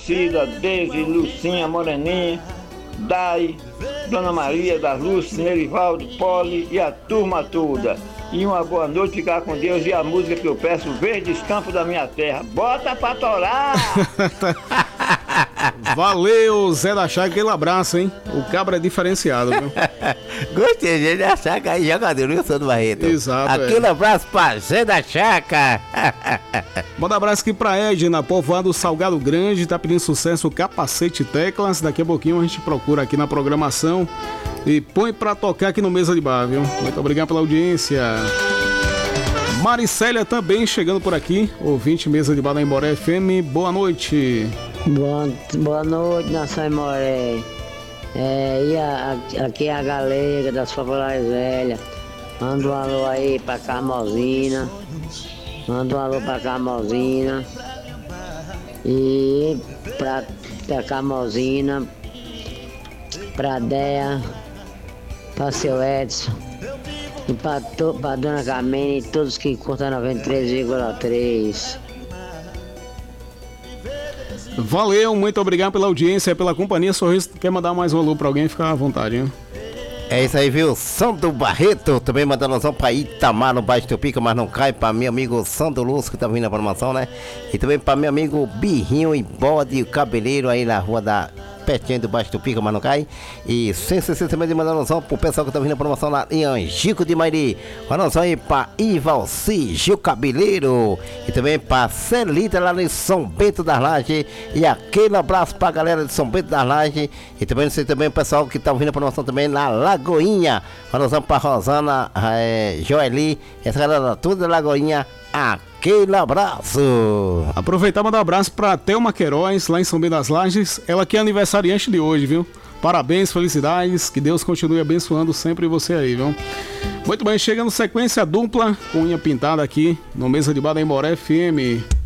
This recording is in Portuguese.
Cida, Deise, Lucinha, Moreninha, Dai, Dona Maria das Luzes, Nerivaldo, Poli e a turma toda. E uma boa noite, ficar com Deus. E a música que eu peço, Verdes Campos da Minha Terra. Bota pra torar! Valeu, Zé da Chaga, aquele abraço, hein? O cabra é diferenciado, viu? Gostei, Zé da Chaga aí, jogador, viu, Sandro Barreto? Exato. Aquele abraço pra Zé da Chaga. Manda abraço aqui pra Edna, povoado Salgado Grande, tá pedindo sucesso o Capacete Teclas. Daqui a pouquinho a gente procura aqui na programação e põe pra tocar aqui no Mesa de Bar, viu? Muito obrigado pela audiência. Maricélia também chegando por aqui, ouvinte Mesa de Bar da Emboré FM. Boa noite. Boa noite, Nação Emboré. Aqui é a galera das Populares Velhas. Manda um alô aí pra Carmozina. Manda um alô pra Carmozina. E pra Carmozina, pra Dea, pra seu Edson. E pra Dona Carmene e todos que curtam 93,3. Valeu, muito obrigado pela audiência, pela companhia. Sorriso, quer mandar mais um alô pra alguém? Fica à vontade, hein? É isso aí, viu? Sandro Barreto, também mandando alusão pra Itamar, no Baixo do Pica, mas não cai, pra meu amigo Sandro Luz, que tá vindo na programação, né? E também pra meu amigo Birrinho e Bode, o cabeleiro aí na rua da... pertinho do Baixo do Pica, mas não cai. E sem esquecer também de mandar alusão pro pessoal que tá vindo na promoção lá em Angico de Mairi. Uma alusão aí pra Ivalci, Gil Cabeleiro. E também pra Celita lá em São Bento das Lajes. E aquele abraço pra galera de São Bento das Lajes. E também não sei também o pessoal que tá vindo na promoção também na Lagoinha. Uma alusão pra Rosana, Joeli, essa galera toda da Lagoinha. Aquele abraço. Aproveitar e mandar um abraço pra Thelma Queiroz, lá em São Bento das Lajes. Ela que é aniversariante de hoje, viu? Parabéns, felicidades, que Deus continue abençoando sempre você aí, viu? Muito bem, chegando sequência dupla com unha pintada aqui no Mesa de Bar da Emboré FM.